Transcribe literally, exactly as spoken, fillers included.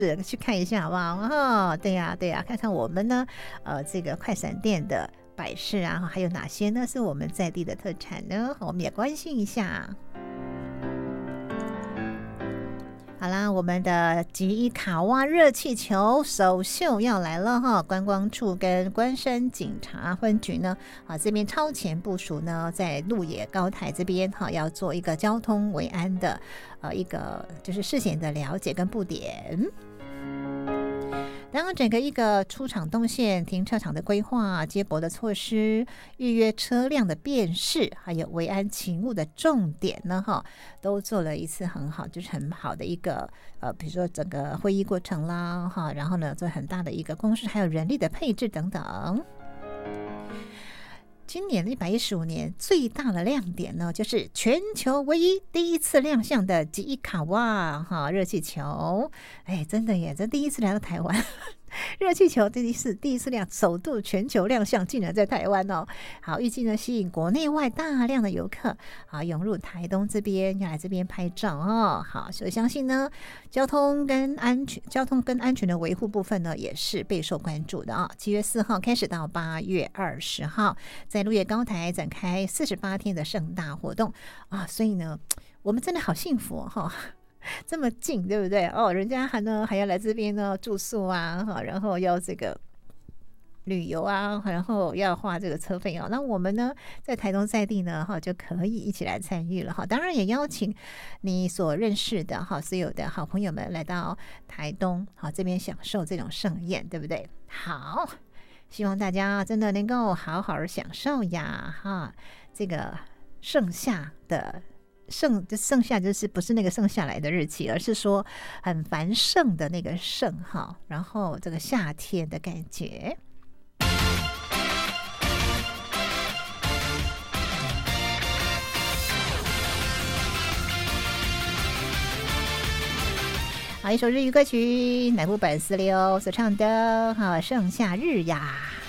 是去看一下好不好？哦，对呀、啊、对呀、啊，看看我们呢，呃，这个快闪店的摆饰啊，还有哪些呢是我们在地的特产呢？我们也关心一下。好啦，我们的吉伊卡哇热气球首秀要来了哈！观光处跟关山警察分局呢，啊这边超前部署呢，在鹿野高台这边哈，要做一个交通维安的呃一个就是事先的了解跟布点。然后整个一个出场动线、停车场的规划、接驳的措施、预约车辆的辨识，还有维安勤务的重点呢，哈，都做了一次很好，就是很好的一个呃，比如说整个会议过程啦，哈，然后呢，做很大的一个公示，还有人力的配置等等。今年一百一十五年最大的亮点呢，就是全球唯一第一次亮相的吉伊卡哇哈热气球，哎，真的耶，这第一次来到台湾。热气球第一次第一次亮，首度全球亮相，竟然在台湾哦！好，预计呢吸引国内外大量的游客啊涌入台东这边，要来这边拍照哦。好，所以相信呢，交通跟安全、交通跟安全的维护部分呢，也是备受关注的啊。七月四号开始到八月二十号，在鹿野高台展开四十八天的盛大活动啊，所以呢，我们真的好幸福哈、哦。这么近，对不对？哦，人家还呢还要来这边呢住宿啊，哈，然后要这个旅游啊，然后要花这个车费哦。那我们呢，在台东在地呢，哈，就可以一起来参与了哈。当然也邀请你所认识的哈所有的好朋友们来到台东，好这边享受这种盛宴，对不对？好，希望大家真的能够好好享受呀，哈，这个盛夏的。盛就盛夏就是不是那个盛下来的日期，而是说很繁盛的那个盛哈，然后这个夏天的感觉。好，一首日语歌曲，乃木坂四六所唱的哈《盛夏日》呀。